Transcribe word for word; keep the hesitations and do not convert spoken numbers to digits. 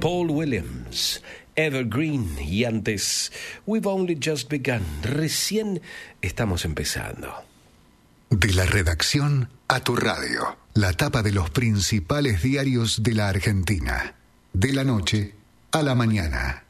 Paul Williams, Evergreen, y antes We've Only Just Begun. Recién estamos empezando. De la redacción a tu radio, la tapa de los principales diarios de la Argentina. De la noche a la mañana.